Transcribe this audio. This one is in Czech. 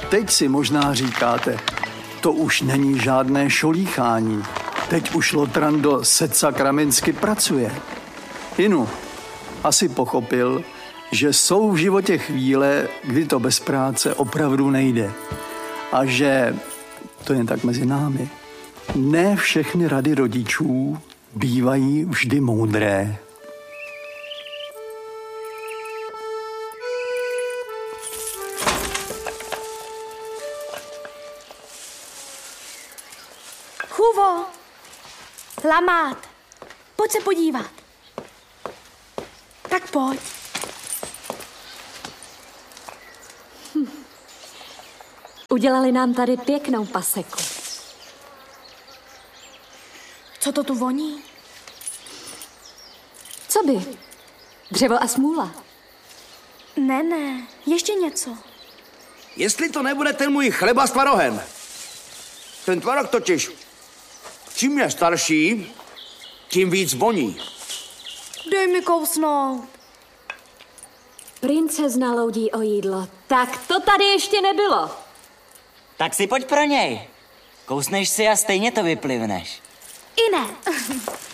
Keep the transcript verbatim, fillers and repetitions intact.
teď si možná říkáte, to už není žádné šolíchání. Teď už Lotran do Setsakraminsky pracuje. Inu, asi pochopil, že jsou v životě chvíle, kdy to bez práce opravdu nejde. A že, to je tak mezi námi, ne všechny rady rodičů bývají vždy moudré. Huvo, Lamát, pojď se podívat. Tak pojď. Hm. Udělali nám tady pěknou paseku. Co to tu voní? Co by? Dřevo a smůla. Ne, ne, ještě něco. Jestli to nebude ten můj chleba s tvarohem. Ten tvarok totiž, čím je starší, tím víc voní. Dej mi kousnout. Princezna loudí o jídlo. Tak to tady ještě nebylo. Tak si pojď pro něj. Kousneš si a stejně to vyplivneš. I ne.